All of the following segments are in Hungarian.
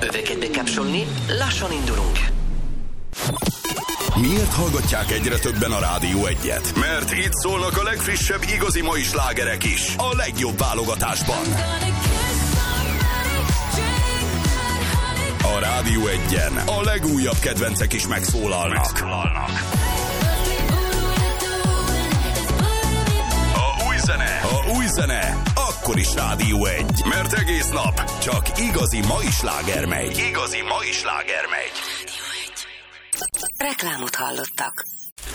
Öveket bekapcsolni, lassan indulunk. Miért hallgatják egyre többen a Rádió 1-et? Mert itt szólnak a legfrissebb igazi mai slágerek is. A legjobb válogatásban. A Rádió 1-en a legújabb kedvencek is megszólalnak. Ha új zene, akkor is Rádió 1. Mert egész nap csak igazi mai sláger megy. Reklámot hallottak.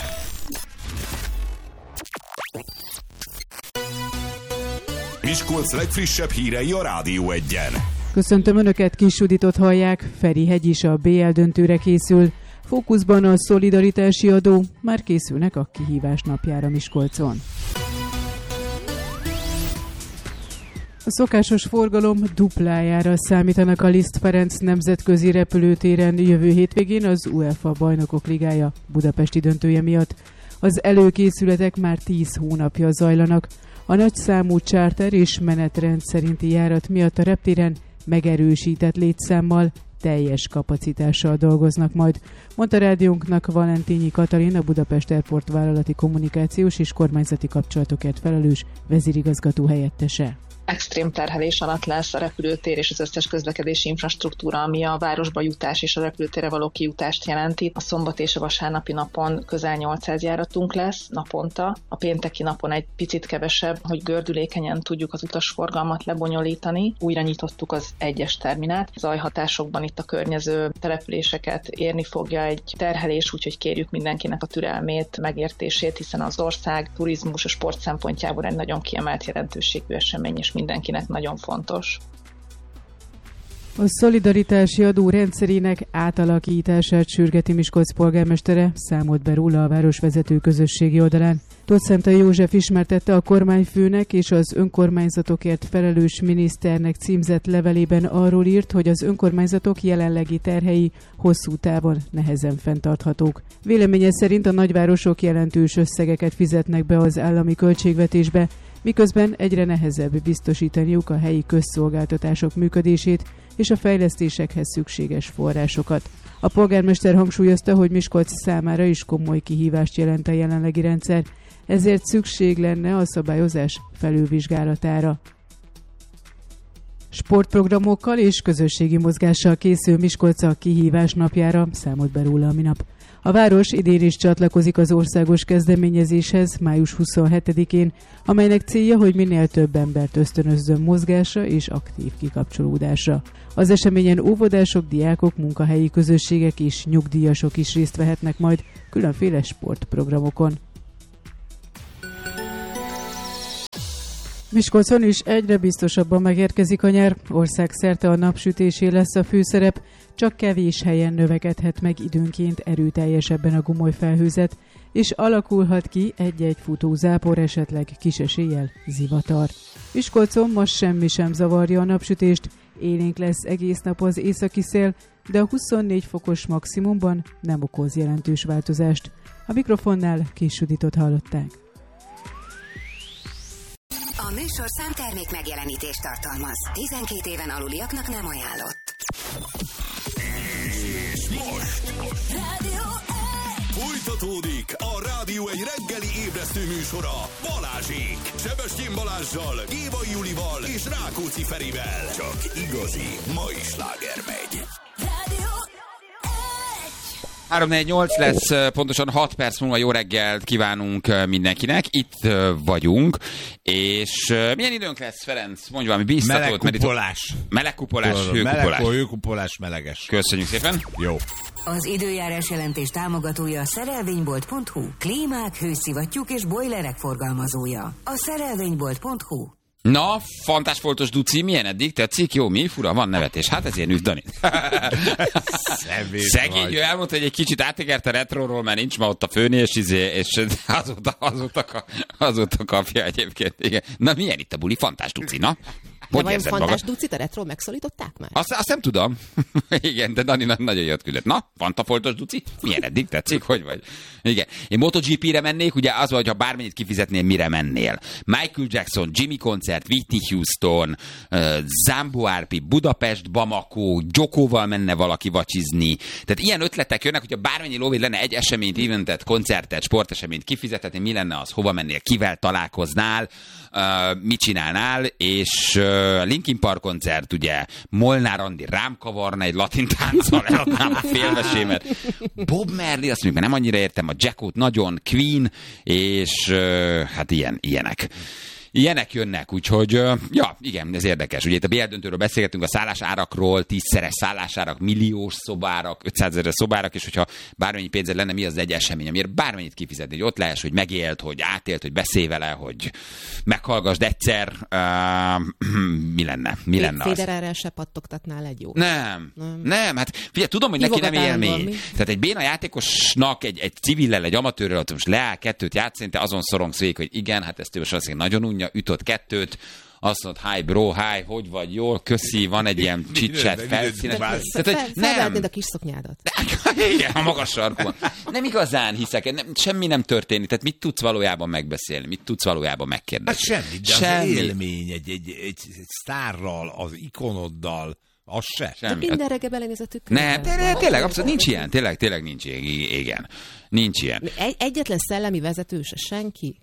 Miskolc legfrissebb hírei a Rádió 1-en. Köszöntöm Önöket, Kis Juditot hallják. Ferihegy is a BL döntőre készül. Fókuszban a szolidaritási adó, már készülnek a kihívás napjára Miskolcon. A szokásos forgalom duplájára számítanak a Liszt Ferenc nemzetközi repülőtéren jövő hétvégén az UEFA Bajnokok Ligája budapesti döntője miatt. Az előkészületek már 10 hónapja zajlanak. A nagyszámú charter és menetrend szerinti járat miatt a reptéren megerősített létszámmal, teljes kapacitással dolgoznak majd, mondta rádiónknak Valentínyi Katalin, a Budapest Airport vállalati kommunikációs és kormányzati kapcsolatokért felelős vezérigazgató helyettese. Extrém terhelés alatt lesz a repülőtér és az összes közlekedési infrastruktúra, ami a városba jutás és a repülőtérre való kijutást jelenti. A szombat és a vasárnapi napon közel 800 járatunk lesz naponta, a pénteki napon egy picit kevesebb, hogy gördülékenyen tudjuk az utasforgalmat lebonyolítani. Újra nyitottuk az egyes terminát. Zajhatásokban itt a környező településeket érni fogja egy terhelés, úgyhogy kérjük mindenkinek a türelmét, megértését, hiszen az ország turizmus és sport szempontjából egy nagyon kiemelt jelentőségű esemény, és mindenkinek nagyon fontos. A szolidaritási adó rendszerének átalakítását sürgeti Miskolc polgármestere, számolt be róla a városvezető közösségi oldalán. Tottszentai József ismertette a kormányfőnek és az önkormányzatokért felelős miniszternek címzett levelében arról írt, hogy az önkormányzatok jelenlegi terhei hosszú távon nehezen fenntarthatók. Véleménye szerint a nagyvárosok jelentős összegeket fizetnek be az állami költségvetésbe, miközben egyre nehezebb biztosítaniuk a helyi közszolgáltatások működését és a fejlesztésekhez szükséges forrásokat. A polgármester hangsúlyozta, hogy Miskolc számára is komoly kihívást jelent a jelenlegi rendszer, ezért szükség lenne a szabályozás felülvizsgálatára. Sportprogramokkal és közösségi mozgással készül Miskolc a kihívás napjára, számolt be róla a minap. A város idén is csatlakozik az országos kezdeményezéshez május 27-én, amelynek célja, hogy minél több embert ösztönözzön mozgásra és aktív kikapcsolódásra. Az eseményen óvodások, diákok, munkahelyi közösségek és nyugdíjasok is részt vehetnek majd különféle sportprogramokon. Miskolcon is egyre biztosabban megérkezik a nyár, országszerte a napsütésé lesz a főszerep, csak kevés helyen növekedhet meg időnként erőteljesebben a gomolyfelhőzet, és alakulhat ki egy-egy futó zápor, esetleg kis eséllyel zivatar. Miskolcon ma semmi sem zavarja a napsütést, élénk lesz egész nap az északi szél, de a 24 fokos maximumban nem okoz jelentős változást. A mikrofonnál Kis Juditot hallották. A műsorszám termék megjelenítést tartalmaz. 12 éven aluliaknak nem ajánlott. És most Rádió 1! folytatódik a Rádió 1 reggeli ébresztő műsora Balázsék. Sebestyén Balázssal, Gévai Julival és Rákóczi Ferivel. Csak igazi mai sláger megy. Rádió 348 lesz, pontosan 6 perc múlva jó reggelt kívánunk mindenkinek. Itt vagyunk, és milyen időnk lesz, Ferenc? Mondj valami bíztatót. Melegkupolás. Melegkupolás, hőkupolás. Hőkupolás, meleges. Köszönjük szépen. Jó. Az időjárás jelentés támogatója a szerelvénybolt.hu. Klímák, hőszivattyúk és bojlerek forgalmazója. A szerelvénybolt.hu. Na, fantásfoltos Duci, milyen eddig? Tetszik? Jó, mi? Fura, van nevetés. Hát ezért nőtt Dani. Szegény, ő elmondta, hogy egy kicsit átegert a retroról, mert nincs ma ott a főni, és azóta kapja egyébként. Igen. Na, milyen itt a buli? Fantás Duci, na? De vajon Fantás Ducit a retro megszólították már? Azt nem tudom. Igen, de Dani nagyon jött küldött. Na, Fantafoltos Duci? Milyen eddig tetszik? Hogy vagy? Igen. Én MotoGP-re mennék, ugye az, hogy ha bármennyit kifizetnél, mire mennél. Michael Jackson, Jimmy koncert, Whitney Houston, Zambo Arpi, Budapest, Bamako, Jokóval menne valaki vacsizni. Tehát ilyen ötletek jönnek, hogyha bármennyi lóvéd lenne egy eseményt, eventet, koncertet, sporteseményt kifizetni, mi lenne az, hova mennél, kivel találkoznál, mit csinálnál, és Linkin Park koncert, ugye, Molnár Andi rám kavarna egy latin tánccal, eladnám a félvesémet. Bob Marley, azt mondjuk, nem annyira értem, a Jackot nagyon, Queen, és hát ilyenek. Ilyenek jönnek, úgyhogy, ja, igen, ez érdekes. Ugye itt a BL döntőről beszélgetünk, a szállásárakról, 10-szeres szállásárak, milliós szobárak, 500 000 szobárak, és hogyha bármennyi pénzed lenne, mi az egy esemény, amire bármennyit kifizetni, hogy ott lehess, hogy megélt, hogy átélt, hogy beszélj vele, hogy meghallgassd egyszer, mi lenne? Mi lenne az? Federerrel se pattogtatnál egy jó. Nem, hát figyelj, tudom, hogy neki nem élmény. Tehát egy béna játékosnak, egy civillel, egy amatőrrel, ott most leáll kettőt játszani, te azon szorongsz végig, hogy igen, hát ezt ő most azért nagyon unja, ütött kettőt, azt mondod, hi bro, hi, hogy vagy, jól, köszi, van egy ilyen chit-chat felszínen. Felvehetnéd a kis szoknyádat. Igen, a magas sarkon. Nem igazán hiszek, semmi nem történik, tehát mit tudsz valójában megbeszélni, mit tudsz valójában megkérdezni? Hát semmi, de semmi. Az élmény egy sztárral, az ikonoddal, az se. Semmi. De minden reggel belenéz a tükröbe. Nem, tényleg, abszolút nincs ilyen, tényleg nincs ilyen, igen. Nincs ilyen. Egyetlen szellemi vezető se senki?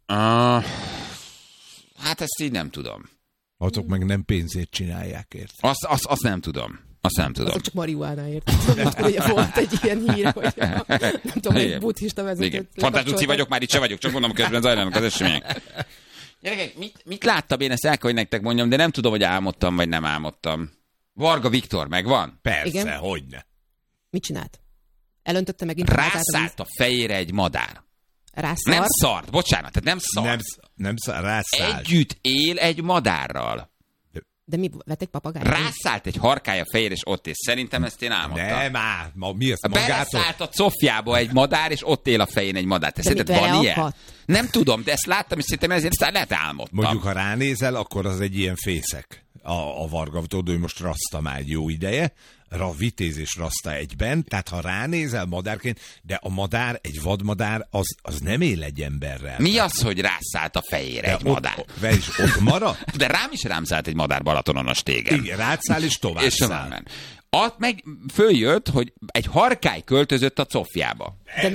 Hát ezt így nem tudom. Azok meg nem pénzért csinálják, érted? Azt nem tudom. Azok csak marihuánáért. Ugye volt egy ilyen hír, hogy nem tudom, egy buddhista vezetőt. Fantás Duci vagyok, már itt se vagyok, csak mondom, közben zajlanak az események. Gyerekek, mit láttam én, ezt el kell, hogy nektek mondjam, de nem tudom, hogy álmodtam, vagy nem álmodtam. Varga Viktor, megvan? Persze, hogyne. Mit csinált? Elöntötte megint rászállt a fejére egy madár. Rászart? Nem szart, bocsánat, tehát nem szart. Nem szart, rászállt. Együtt él egy madárral. De mi, vett egy papagájt? Rászállt egy harkája fejére, és ott él. Szerintem ezt én álmodtam. Nem, mi ezt magától? Beleszállt a cofjába egy madár, és ott él a fején egy madár. Te szerinted van ilyen? Nem tudom, de ezt láttam, és szerintem ezért lehet álmodtam. Mondjuk, ha ránézel, akkor az egy ilyen fészek. A Varga, tudod, ő most raszta már egy jó ideje, vitéz és raszta egyben, tehát ha ránézel madárként, de a madár, egy vadmadár, az nem él egy emberrel. Mi az, hogy rászállt a fejére egy madár? És ott maradt? De rám is szállt egy madár Balatonon a stégen. Igen, rászál és tovább és száll. Ott meg följött, hogy egy harkály költözött a cofjába. Nem.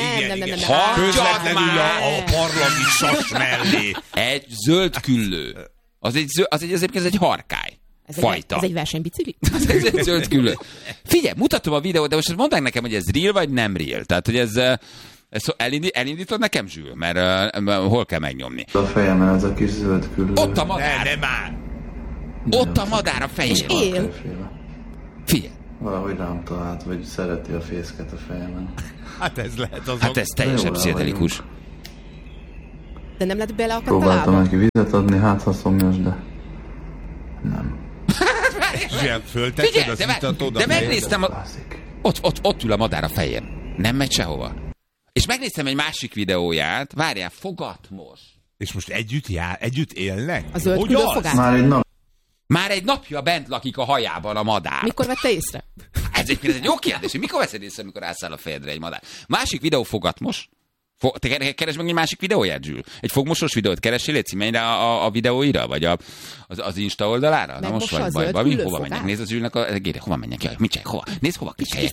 Közvetlenül a parlagi sas mellé. Egy zöld küllő. Az egy harkály. Fajta. Ez egy versenybicikli? Ez egy zöld küllő. Figyelj, mutatom a videót, de most mondták nekem, hogy ez real vagy nem real. Tehát, hogy ez elindítod nekem, Zsül? Mert hol kell megnyomni? A fejemen ez a kis zöld küllő. Ott a madár. Nem áll. Ott a madár a fején. És él. Figyelj. Valahogy rám talált, vagy szereti a fészket a fejemen. Hát ez lehet az. Hát ez teljesen pszichedelikus. De nem lett beleakadt a próbáltam neki vizet adni, hát ha szomjas, de nem. Föltetted az itat oda. De megnéztem, ott ül a madár a fején. Nem megy sehova. És megnéztem egy másik videóját, várjál, fogatmos. És most együtt élnek? A zöld küldő fogát? Már egy napja bent lakik a hajában a madár. Mikor vette észre? Ez egy jó kérdés, hogy mikor veszed észre, amikor rászáll a fejedre egy madár. Másik videó fogatmos. Te keresd meg egy másik videóját, Zsül? Egy fogmosos videót keresél, légy menj rá a videóira? Vagy az Insta oldalára? Na most vagy baj, valami? Hova menjek? Nézd az Zsülnek a gére. Hova menjek? Jaj, mit csinálj? Hova? Nézd, hova klikkeljek?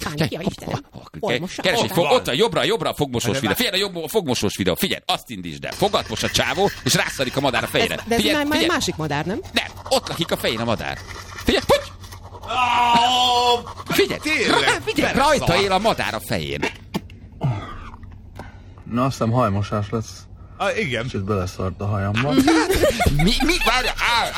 Keresd egy ott a jobbra a fogmosós videó. Figyelj, a fogmosós videó. Figyelj, azt indítsd el. Fogatmos a csávó, és rászadik a madár a fejére. De ez már másik madár, nem? Nem, ott lakik a fején a madár. Figyelj, puty! Figyelj, rajta él a madár a fején. Na, azt hiszem hajmosás lesz. Igen. És beleszart a hajamba. Mi? Várja,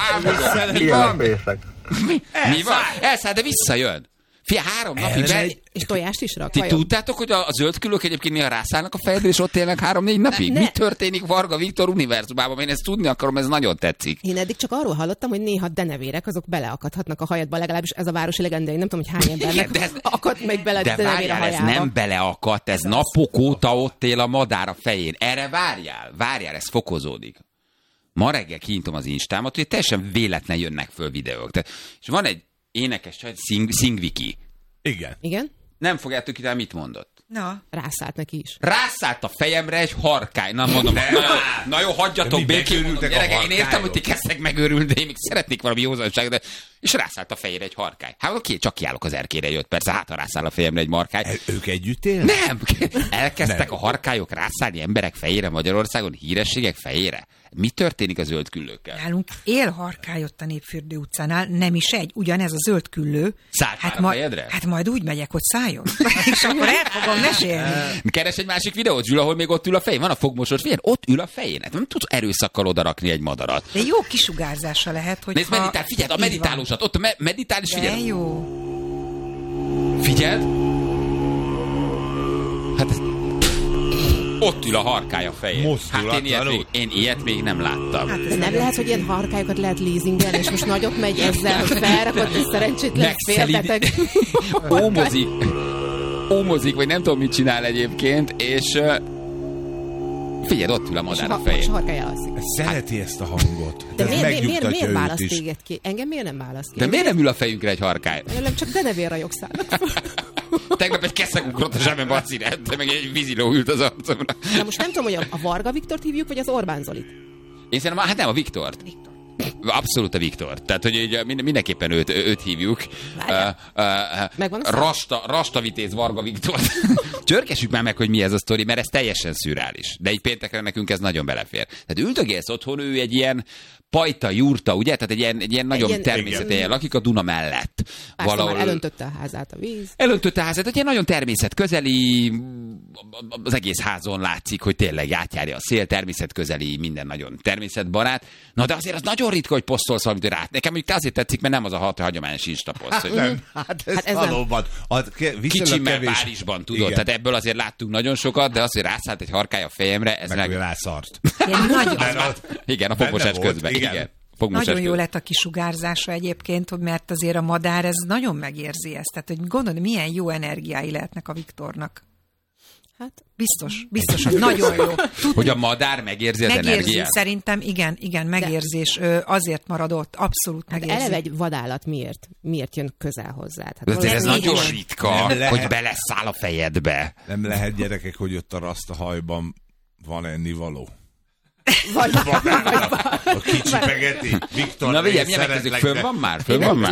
Mi van? Elszáll, de visszajön. Fia, 3 napig. És tojást is rak. Ti tudtátok, hogy a zöld küllők egyébként néha rászállnak a fejedre, és ott élnek 3-4 napig? Mi történik Varga Viktor univerzumában? Én ezt tudni akarom, ez nagyon tetszik. Én eddig csak arról hallottam, hogy néha denevérek, azok beleakadhatnak a hajadba, legalábbis ez a városi legenda. Én nem tudom, hogy hány embernek akad meg bele de denevér a hajába. Ez nem beleakadt, ez napok óta ott él a madár a fején. Erre várjál, ez fokozódik. ma reggel kinyitom az Instámat, hogy teljesen véletlen jönnek föl videók. Tehát, és van egy énekes csaj, Szingviki. Igen. Nem fogjátok ide, mit mondott. Na, rászállt neki is. Rászállt a fejemre egy harkály. Na mondom, na jó, hagyjatok békén. Gyerekek, én értem, hogy ti kezdtek megőrülni, de én még szeretnék valami józanságot, de... És rászállt a fejére egy harkály. Hát oké, csak kiállok az erkére, jött persze, hát ha rászáll a fejemre egy markály. Ők együtt élnek? Nem! Elkezdtek a harkályok rászállni emberek fejére Magyarországon, hírességek fejére. Mi történik a zöldküllőkkel? Nálunk él harkály ott a Népfürdő utcánál, nem is egy, ugyanez a zöldküllő. Szállt a fejedre? Hát majd úgy megyek, hogy szálljon. És akkor el fogom mesélni. Keres egy másik videót, Zsül, ahol még ott ül a fején. Van a fogmosós, figyelj, ott ül a fején. Hát nem tudsz erőszakkal odarakni egy madarat. De jó kisugárzása lehet, hogy nézd, meditál, figyeld, a meditálósat, ott a meditál is, figyeld. De jó. Figyeld. Hát ez... Ott ül a harkály a fején. Hát én ilyet még nem láttam. Hát de nem lehet, hogy ilyen harkályokat lehet leasingelni, és most nagyot megy ezzel, hogy felrakott egy szerencsétlen félteteg. Ómozik, vagy nem tudom, mit csinál egyébként, és figyeld, ott ül a madár a fején. És a harkály alszik. Szereti ezt a hangot. De miért választ téged ki? Engem miért nem választ ki? De miért nem ül a fejünkre egy harkály? Nem, csak denevér rajogszál. Tegnap egy keszeg ugrott a zsebembe a színet, de meg egy víziló ült az arcomra. Na most nem tudom, hogy a Varga Viktort hívjuk, vagy az Orbán Zolit? Én szerintem, hát nem, a Viktort. Abszolút a Viktor. Tehát, hogy mindenképpen őt hívjuk. Megvan a Rasta Vitéz Varga Viktor. Csörgessük már meg, hogy mi ez a sztori, mert ez teljesen szürreális. De így péntekre nekünk ez nagyon belefér. Tehát üldögélsz otthon, ő egy ilyen pajta, jurta, ugye? Tehát egy ilyen nagyon természetes, lakik a Duna mellett. Valahol elöntötte a házát a víz. Elöntötte a házát, egy ilyen nagyon természetközeli, az egész házon látszik, hogy tényleg átjárja a szél, természetközeli, minden nagyon természetbarát. Na de azért az nagyon ritka, hogy posztolsz valamit rá. Nekem mondjuk azért tetszik, mert nem az a hagyományos Instaposzt. Hát ez valóban. Kicsimmel Párizsban, tudod. Igen. Tehát ebből azért láttunk nagyon sokat, de az, hogy rászállt egy harkály a fejemre, ez meg rászart. Igen, a fogmosás közben. Igen. Nagyon jó lett a kisugárzása egyébként, mert azért a madár ez nagyon megérzi ezt. Tehát, hogy gondolod, milyen jó energiái lehetnek a Viktornak. Hát biztos, hogy nagyon jó. Hogy a madár megérzi az energiát? Szerintem igen, megérzés. Azért marad ott, abszolút megérzi. Eleve egy vadállat miért jön közel hozzád? Hát azért ez nagyon ritka, hogy beleszáll a fejedbe. Nem lehet, gyerekek, hogy ott a rasztahajban van ennivaló. Vagy a kicsi pegeti. Viktor, na vigyel, milyen megkezdjük? Fönn van már?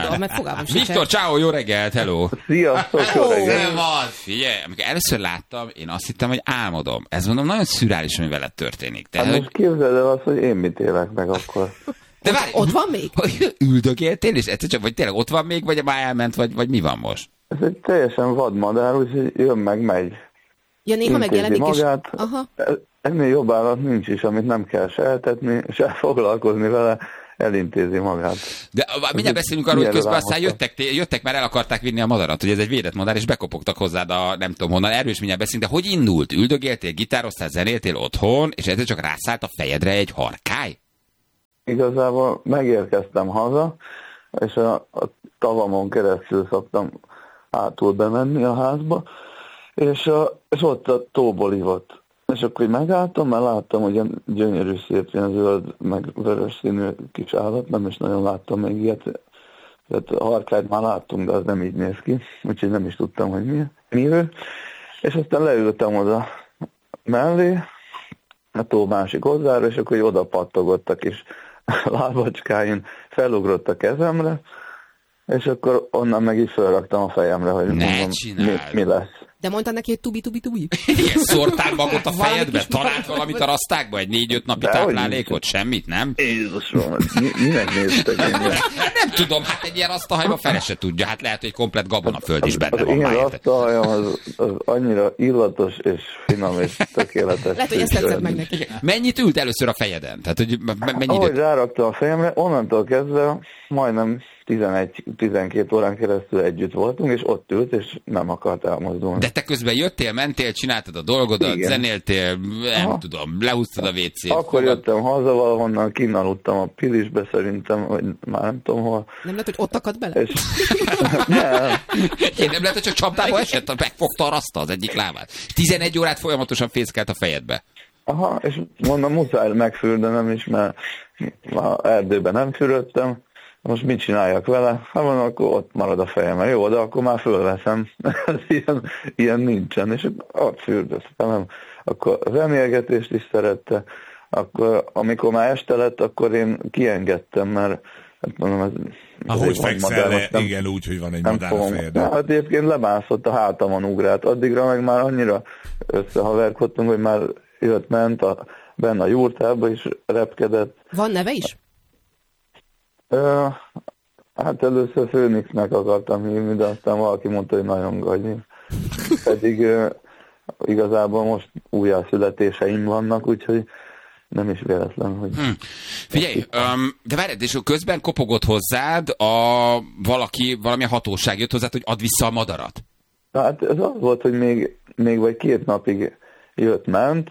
Viktor, ciao, jó reggelt, hello. Sziasztok, jó reggelt. Figyelj, amikor először láttam, én azt hittem, hogy álmodom. Ez mondom, nagyon szürreális, ami veled történik. Hát most képzeld el azt, hogy én mit élek meg akkor. De várj, ott van még? Üldögéltél, és egyszer csak, vagy tényleg ott van még, vagy már elment, vagy mi van most? Ez egy teljesen vadmadár, úgyhogy jön meg, megy. Ja, néha megjelenik magát. És... Aha. Ennél jobb állat nincs is, amit nem kell sehetetni, és elfoglalkozni vele, elintézi magát. De mindjárt beszélünk arról, hogy közben aztán jöttek, már el akarták vinni a madarat, hogy ez egy védett madár, és bekopogtak hozzád a nem tudom honnan, erről is mindjárt beszélünk, de hogy indult? Üldögéltél, gitároztál, zenéltél otthon, és ezzel csak rászállt a fejedre egy harkály? Igazából megérkeztem haza, és a tavamon keresztül szoktam hátul bemenni a házba, és ott a tóból ivott. És akkor megálltam, mert láttam, hogy ilyen gyönyörű, szép, ilyen zöld, meg vörös színű kis állat, nem is nagyon láttam még ilyet. Tehát a harkályt már láttunk, de az nem így néz ki, úgyhogy nem is tudtam, hogy mi ő. És aztán leültem oda mellé, a tó másik oldalára, és akkor oda pattogott a kis lábacskáin, felugrott a kezemre, és akkor onnan meg így felraktam a fejemre, hogy mondom, mi lesz. De mondtad neki, hogy tubi. Igen, szórtál magot a fejedbe? Talált valamit a rasztákba? Egy 4-5 napi táplálékot? Semmit, nem? Jézusom, minek néztek engem? Nem tudom, hát egy ilyen rasztahajba fele se tudja. Hát lehet, hogy komplet gabonaföld is benne van. Az én rasztahajam az annyira illatos és finom és tökéletes. Lehet, hogy ezt tetszett meg neki. Mennyit ült először a fejeden? Tehát, hogy mennyi ahogy ráraktam a fejemre, onnantól kezdve majdnem 11-12 órán keresztül együtt voltunk, és ott ült, és nem akart elmozdulni. De te közben jöttél, mentél, csináltad a dolgodat, igen. Zenéltél, nem tudom, lehúztad a WC-t. Akkor jöttem haza valahonnan, kinaludtam a Pilisbe szerintem, vagy már nem tudom hol. Nem lehet, hogy ott akadt bele? És... nem. Én nem lehet, hogy csak csapdába esett, megfogta a raszta az egyik lábát. 11 órát folyamatosan fészkelt a fejedbe. Aha, és mondom, muszáj megfürdenem is, mert a erdőben nem fürödtem, most mit csináljak vele? Hát mondom, akkor ott marad a fejem. Jó, de akkor már fölveszem. ilyen nincsen, és ott fürdöztem. Akkor az emélgetést is szerette. Akkor, amikor már este lett, akkor én kiengedtem, mert hát mondom, ahogy fekszel le, igen, úgy, hogy van egy madár a fejedben. Hát egyébként lebászott, a hátamon ugrált. Addigra meg már annyira összehaverkodtunk, hogy már ment benne a jurtába is repkedett. Van neve is? Hát először Főnixnek akartam hívni, de aztán valaki mondta, hogy nagyon gagyi. Pedig igazából most újjászületéseim vannak, úgyhogy nem is véletlen, hogy... Figyelj, de várj, és közben kopogott hozzád valamilyen hatóság jött hozzád, hogy add vissza a madarat. Hát ez az volt, hogy még vagy 2 napig jött-ment,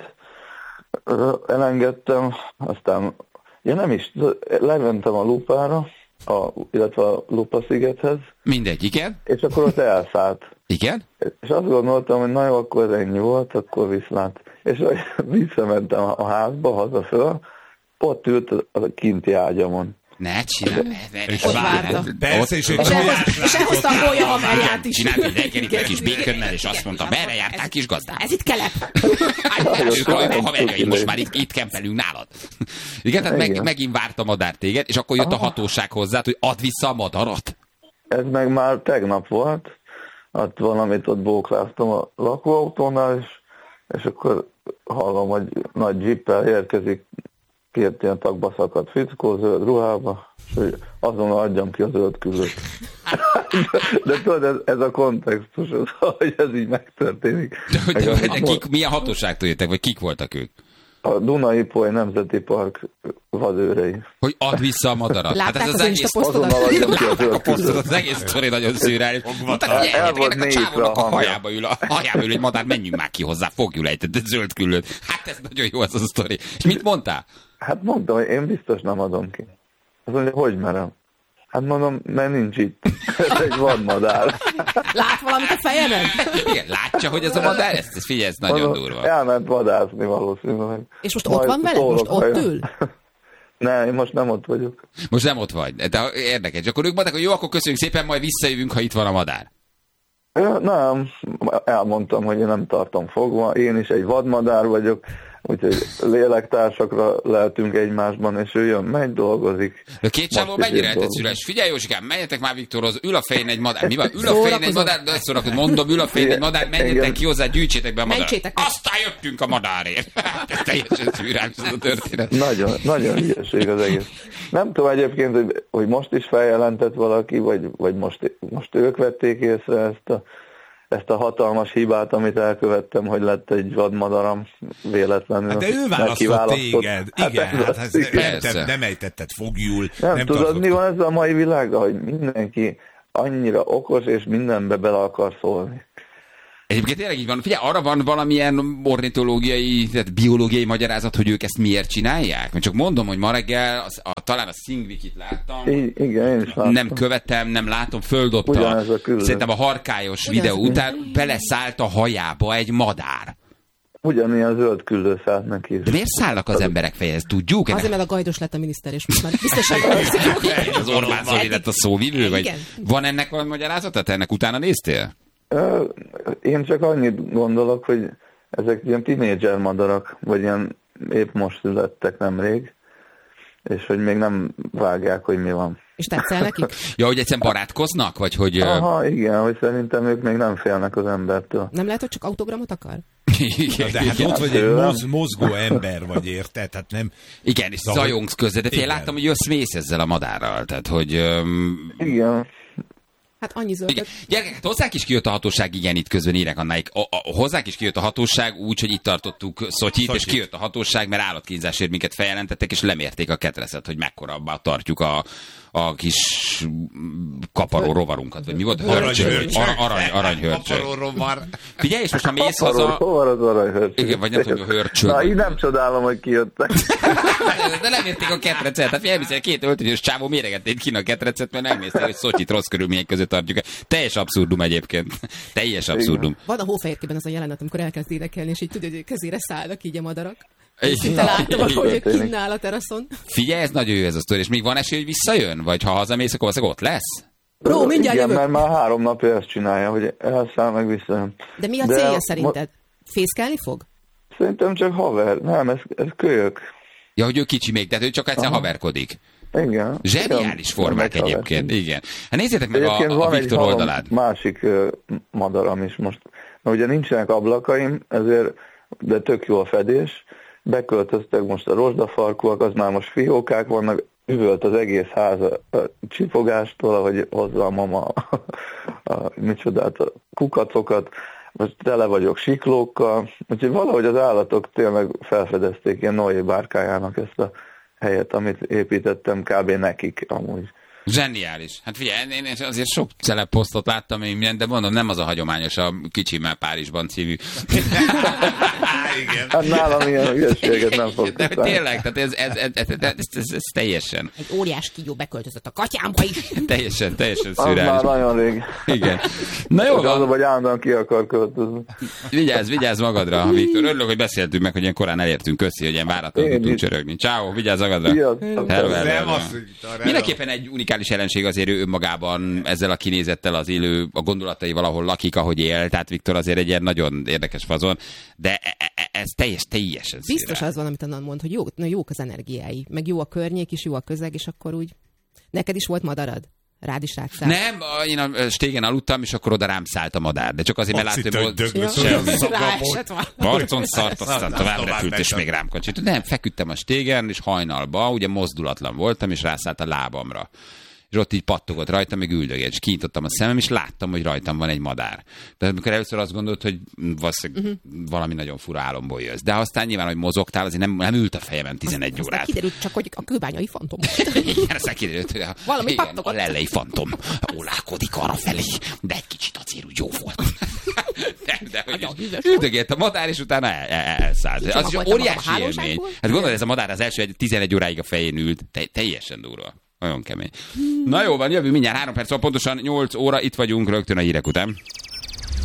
elengedtem, aztán nem is, lementem a lupára, illetve a Lupa-szigethez. Mindegy, igen. És akkor ott elszállt. Igen? És azt gondoltam, hogy na jó, akkor ez ennyi volt, akkor viszlát. És visszamentem a házba, haza föl, ott ült a kinti ágyamon. Ne csinálj! Ott várta. Persze, és elhozta a bolya haverját is. Csinált egy reggelit egy kis békönnel, és azt mondta, merre jártál, kis gazdám? Ez itt kelep. A haverjaim most már itt kempelünk nálad. Igen, tehát megint várt a madár téged, és akkor jött a hatóság hozzád, hogy add vissza a madarat. Ez meg már tegnap volt. Hát valamit ott bókláztam a lakóautónál, és akkor hallom, hogy nagy jeeppel érkezik 2 ilyen tagba szakadt fickó, zöld ruhába, és hogy azonnal adjam ki a zöld küllőt. De tudod, ez a kontextus, hogy ez így megtörténik. De milyen hatóságtól jöttek, vagy kik voltak ők? A Duna-Ipoly Nemzeti Park vadőrei. Hogy add vissza a madarat. Látták hát ez az Insta posztodat? Az egész sztori nagyon szűrális. Mondták, hogy ennek a csávónak a hajába ül egy madár, menjünk már ki hozzá, fogjul egy zöld küllőt. Hát ez nagyon jó ez a sztori. És mit mondtál? Hát mondtam, hogy én biztos nem adom ki. Azt mondja, hogy merem? Hát mondom, mert nincs itt. Ez egy vadmadár. Lát valamit a fejemen? Igen, látja, hogy ez a madár? Ezt figyelj, ez nagyon durva. Elment vadászni valószínűleg. És most ott van vele? Most ott ül? Nem, én most nem ott vagyok. Most nem ott vagy. De érdekes. És akkor ők mondták, hogy jó, akkor köszönjük szépen, majd visszajövünk, ha itt van a madár. Nem, elmondtam, hogy én nem tartom fogva. Én is egy vadmadár vagyok. Úgyhogy lélektársakra lehetünk egymásban, és ő jön, megy, dolgozik. A 2 csávó mennyire eltett szüles? Figyelj, Józsikám, menjetek már Viktorhoz, ül a fején egy madár. Mi van? Ül a fején egy madár, de szórakozom, mondom, ül a fején egy madár, menjetek ki hozzá, gyűjtsétek be a madarat. Aztán jöttünk a madárért. Ez teljesen szürális a történet. Nagyon hülyeség az egész. Nem tudom egyébként, hogy most is feljelentett valaki, vagy most ők vették észre ezt a hatalmas hibát, amit elkövettem, hogy lett egy vadmadaram véletlenül. Hát de ő választott téged. Igen, nem ejtetted fogjul. Nem tudod, mi van ez a mai világban, hogy mindenki annyira okos, és mindenbe bele akar szólni. Egyébként tényleg így van. Figyelj, arra van valamilyen ornitológiai, tehát biológiai magyarázat, hogy ők ezt miért csinálják? Mert csak mondom, hogy ma reggel talán a szingvikit láttam. Igen, én is láttam. Nem követem, nem látom, földobta. Szerintem a harkályos videó után beleszállt a hajába egy madár. Ugyanilyen zöld küldő szállt neki. De miért szállnak az emberek fejhez? Tudjuk? Azért, mert a Gajdos lett a miniszter, és most már biztosan az Orbán Zoli lett a szóvivő? Vagy van ennek valami magyarázata? Te ennek utána néztél? Én csak annyit gondolok, hogy ezek ilyen tínédzser madarak, vagy ilyen épp most születtek nemrég, és hogy még nem vágják, hogy mi van. És tetszel nekik? Ja, hogy egyszerűen barátkoznak? Vagy hogy... Aha, igen, hogy szerintem ők még nem félnek az embertől. Nem lehet, hogy csak autogramot akar? Igen, de hát ott vagy egy mozgó ember vagy, érted? Tehát nem... Igen, és zajongsz közé, de én láttam, hogy jössz-mész ezzel a madárral, tehát hogy... Igen. Hát annyi zöldök. Gyerekek, hozzánk is kijött a hatóság, igen, itt közben írek Annáik. Hozzánk is kijött a hatóság úgy, hogy itt tartottuk Szotyit, és kijött a hatóság, mert állatkínzásért minket feljelentettek, és lemérték a ketrecet, hogy mekkora tartjuk a kis kaparó rovarunkat, vagy mi volt? Aranyhörcsög. Figyelj, és most ha mész haza... Hol az aranyhörcsög? Igen, vagy nem tudom, a hörcsög. Na, így nem csodálom, hogy kijöttek. De lemérték a ketrecet. Hát elviszem, 2 öltönyös csávó méregették ki a ketrecet, mert megnézték, hogy Szotyit rossz körülmények között tartjuk. Teljes abszurdum egyébként. Teljes abszurdum. Van a Hófehérkében az a jelenet, amikor elkezd énekelni, és így tudod, hogy kezére szállnak így a madarak. Szinte látom, hogy kinnál a teraszon. Figyelj, ez nagyon jó ez a sztori, és még van esély, hogy visszajön? Vagy ha hazamész, akkor ott lesz? Bro, mindjárt igen, jövök. mert már 3 napja ezt csinálja, hogy elszáll meg visszajön. De mi a célja szerinted? Fészkelni fog? Szerintem csak haver. Nem, ez kölyök. Ja, hogy ő kicsi még, tehát ő csak egyszer haverkodik. Igen. Zseniális formák egyébként, igen. Hát nézzétek meg a Viktor oldalát. Másik madaram is most. Mert ugye nincsenek ablakaim, ezért, de tök jó a fedés. Beköltöztek most a rozsdafarkúak, az már most fiókák vannak, üvölt az egész ház a csipogástól, ahogy hozza a mama a kukacokat. Most tele vagyok siklókkal, úgyhogy valahogy az állatok tényleg felfedezték ilyen Noé bárkájának ezt a helyet, amit építettem kb. Nekik amúgy. Zseniális. Hát figyelj, én azért sok celeb posztot láttam én mindent, de mondom, nem az a hagyományos a Kicsimmel Párizsban című. Igen. Hát nálam ilyen hülyeséget nem fog. De tényleg, tehát ez teljesen. Egy óriás kígyó beköltözött a katyámba is. Teljesen szürreális. Az már nagyon rég. Igen. Na jó van. Az, hogy állandóan ki akar költözni. Vigyázz magadra, Viktor. Örülök, hogy beszéltünk meg, hogy ilyen korán elértünk. Köszi, hogy ilyen váratlanul tudtunk csörögni. Ciao, vigyázz magadra. Mindenképpen egy unikális jelenség azért ő önmagában ezzel a kinézettel az élő, a gondolatai valahol lakik, ahogy él. Tehát Viktor azért egy ilyen nagyon érdekes fazon, de ez teljesen biztos az van, amit Annan mond, hogy jók az energiái, meg jó a környék is, jó a közeg, és akkor úgy... Neked is volt madarad? Rád is rátszállt? Nem, én a stégen aludtam, és akkor oda rám szállt a madár. De csak azért, mert láttam, hogy arcon szart, aztán tovább repült, és még rám kacsit. Nem, feküdtem a stégen, és hajnalba, ugye mozdulatlan voltam, és rászállt a lábamra. És ott így pattogott rajtam, meg üldögélt, és kinyitottam a szemem, és láttam, hogy rajtam van egy madár. De amikor először azt gondolt, hogy valami nagyon fura álomból jössz. De aztán nyilván, hogy mozogtál, azért nem ült a fejemen 11 órát. Aztán kiderült csak, hogy a kőbányai fantom. Igen, aztán kiderült, hogy a lellei fantom ólálkodik arrafelé, de egy kicsit azért úgy jó volt. De hogy üldögélt a madár, és utána elszállt. Az is óriási élmény. Hát gondolod, ez a madár az első 11 óráig a fején ült, teljesen durva. Nagyon kemény. Na jó van, jövünk mindjárt 3 perc, pontosan 8 óra, itt vagyunk rögtön a hírek után.